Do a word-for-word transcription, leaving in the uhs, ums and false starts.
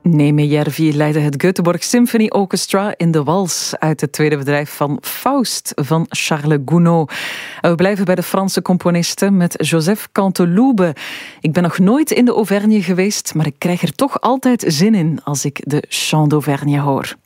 Neme Järvi leidde het Göteborg Symphony Orchestra in de wals uit het tweede bedrijf van Faust van Charles Gounod. En we blijven bij de Franse componisten met Joseph Canteloube. Ik ben nog nooit in de Auvergne geweest, maar ik krijg er toch altijd zin in als ik de Chant d'Auvergne hoor.